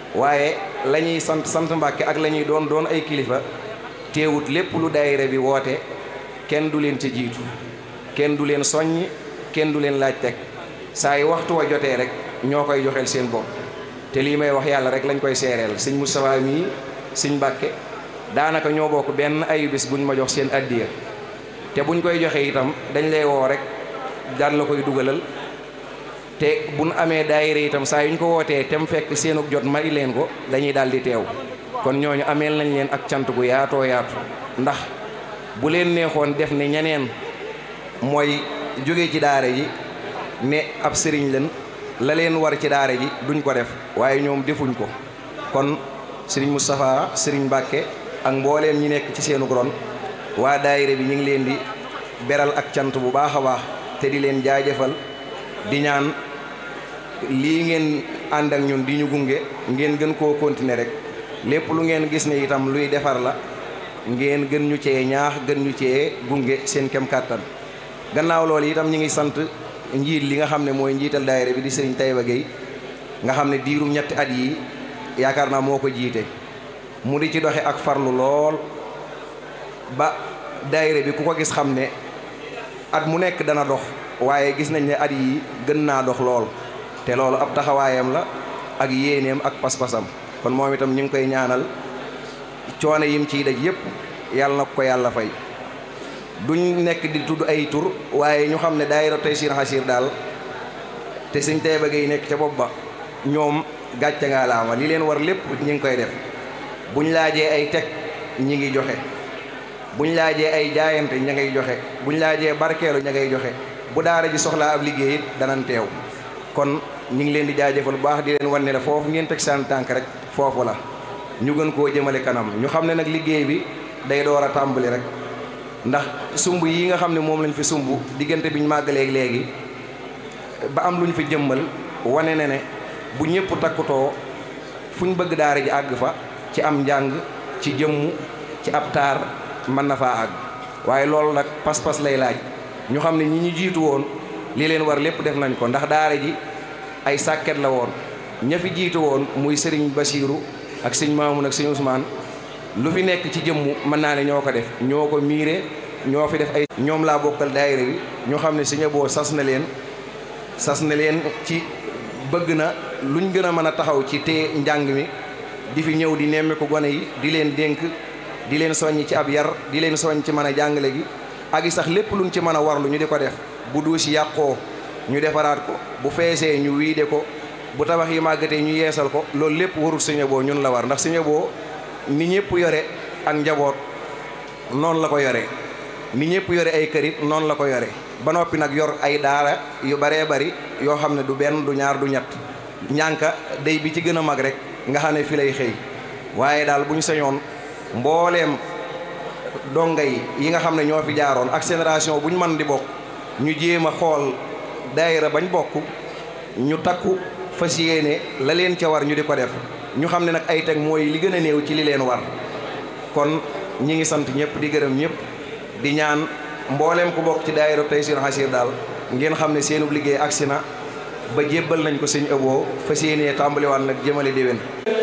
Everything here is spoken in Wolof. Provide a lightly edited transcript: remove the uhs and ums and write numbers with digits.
waaye la ñuy sant Mbàkke ak la ñuy doon ay kilifa teewut lépp lu daayira bi woote kenn du leen ca jiitu kenn du leen soññ kenn du leen laaj teg saa yi waxtu wa jotee rek ñoo koy joxeel seen bopp te lii may wax yàlla rek lañ koy seereel sëñ Moustapha mii sëñ Mbàkke daanaka ñoo bokk benn ayubés buñ ma jox seen addiya te buñ koy joxe itam dañ lay woo rek daan la koy dugalal te buñ amee daayira itam saa yuñ ko wootee te mu fekk seenug jot mari leen ko dañuy daal di teew kon ñooñu ameel nañ leen ak cant gu yaatoo yaatu ndax bu leen neexoon def ne ñeneen mooy jóge ci daara ji ne ab sëriñ leen la leen war ci daara ji duñ ko def waaye ñoom defuñ ko kon sëriñ Moustapha sëriñ Mbàkke ak mbooleem ñi nekk ci seenu ron waa daayira bi ñu ngi leen di beral ak cant bu baax a baax te di leen jaajëfal di ñaan lii ngeen ànd ak ñun di ñu gunge ngeen gën koo continuer rek lépp lu ngeen gis ne itam luy defar la ngeen gën ñu cee ñaax gën ñu cee gunge seen kem kàttan gannaaw loolu itam ñu ngi sant njiit li nga xam ne mooy njiital daayira bi di sëriñ Taïba Gueye nga xam ne diirum ñetti at yi yaakaar naa moo ko jiite mu di ci doxe ak farlu lool ba daayira bi ku ko gis xam ne at mu nekk dana dox waaye gis nañ ne at yi gën naa dox lool te loolu ab taxawaayam la ak yéeneem ak pas-pasam kon moom itam ñu ngi koy ñaanal coono yim ciy daj yépp yàlla na ko yàlla fay duñ nekk di tudd ay tur waaye ñu xam ne daayira Taysiir Xasiir daal te sëñ Taïba Gueye nekk ca bopp ba ñoom gàcce ngaa laama li leen war lépp ñi ngi koy def buñ laajee ay teg ñi ngi joxe buñ laajee ay jaayante ña ngay joxe buñ laajee barkeelu ña ngay joxe bu daara ji soxlaa ab liggéey it danan teew kon ñu ngi leen di jaajëfal bu baax di leen wan ne la foofu ngeen teg seen tànk rek foofu la ñu gën koo jëmale kanam ñu xam ne nag liggéey bi day door a tàmbali rek ndax sumb yi nga xam ne moom lañ fi sumb diggante biñ màggaleeg léegi ba am luñ fi jëmmal wane na ne bu ñëpp takkutoo fuñ bëgg daara ji àgg fa ci am njàng ci jëmm ci ab taar mën na faa àgg waaye loolu nag pas-pas lay laaj ñu xam ne ñi ñu jiitu woon li leen war lépp def nañ ko ndax daara ji ay sàkket la woon ña fi jiitu woon muy sëriñ Basiiru ak sëñ Maamun ak sëñ Ousmane lu fi nekk ci jëmm mën naa ne ñoo ko def ñoo ko miire ñoo fi def ay ñoom laa bokkal daayira bi ñu xam ne sëñ Abo sas na leen ci bëgg na luñ gën a mën a taxaw ci te njàng mi di fi ñëw di nemmeeku gone yi di leen dénk di leen soññ ci ab yar di leen soññ ci mën a jàngale gi ak i sax lépp luñ ci mën a warlu ñu di ko def bu duusi yàqoo ñu defaraat ko bu feesee ñu wiide ko bu tabax yi màggatee ñu yeesal ko loolu lépp warul sëñ Abo ñun la war ndax sëñ Abo ni ñëpp yore ak njaboot noonu la ko yore ni ñëpp yore ay kërit noonu la ko yore ba noppi nag yor ay daara yu baree bari yoo xam ne du benn du ñaar du ñett ñànka day bi ci gën a mag rek nga xam ne fi lay xëy waaye daal bu ñu sañoon mbooleem donga yi nga xam ne ñoo fi jaaroon ak génération bu ñu mën di bokk ñu jéem a xool daayira bañ bokk ñu takku fas yéene la leen ca war ñu di ko def ñu xam ne nag ay teg mooy li gën a néew ci li leen war kon ñi ngi sant ñëpp di gërëm ñëpp di ñaan mbooleem ku bokk ci daayira Taysiir Xasiir daal ngeen xam ne seenub liggéey agsi na ba jébbal nañ ko sëñ Abo fas yéene tàmbaliwaat nag jëmale déwén